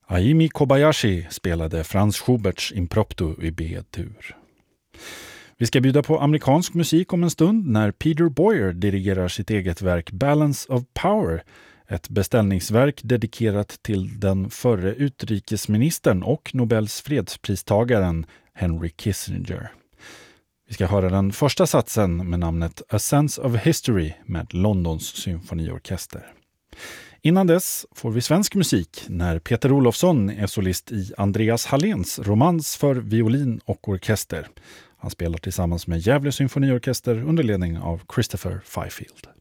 Aimi Kobayashi spelade Franz Schuberts Impromptu i B-dur. Vi ska bjuda på amerikansk musik om en stund när Peter Boyer dirigerar sitt eget verk Balance of Power, ett beställningsverk dedikerat till den förre utrikesministern och Nobels fredspristagaren Henry Kissinger. Vi ska höra den första satsen med namnet A Sense of History med Londons symfoniorkester. Innan dess får vi svensk musik när Peter Olofsson är solist i Andreas Halléns romans för violin och orkester. Han spelar tillsammans med Gävle symfoniorkester under ledning av Christopher Fifield.